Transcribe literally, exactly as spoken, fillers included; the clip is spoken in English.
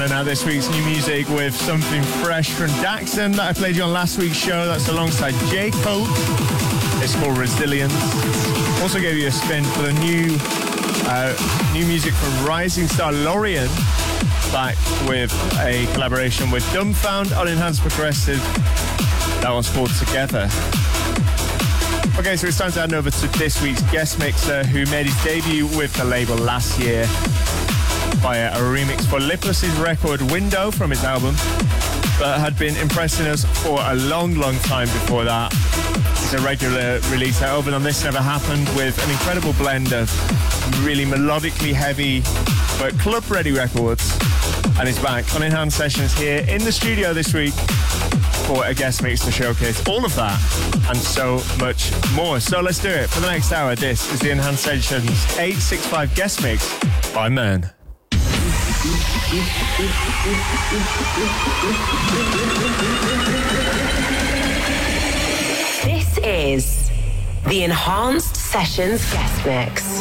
rounding out this week's new music with something fresh from Daxon that I played you on last week's show. That's alongside J. Cole. It's called Resilience. Also gave you a spin for the new uh, new music from Rising Star Lorien, back with a collaboration with Dumbfound on Enhanced Progressive. That one's called Together. Okay, so it's time to hand over to this week's guest mixer, who made his debut with the label last year via a remix for Lipless's record Window from his album, but had been impressing us for a long, long time before that. It's a regular release that opened on This Never Happened with an incredible blend of really melodically heavy but club-ready records, and is back on Enhanced Sessions here in the studio this week for a guest mix to showcase all of that and so much more. So let's do it. For the next hour, this is the Enhanced Sessions eight sixty-five guest mix by Man. This is the Enhanced Sessions guest mix.